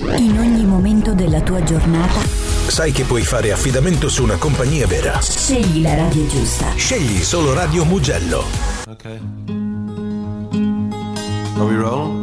In ogni momento della tua giornata sai che puoi fare affidamento su una compagnia vera. scegli la radio giusta. Scegli solo Radio Mugello. Ok. Are we rolling?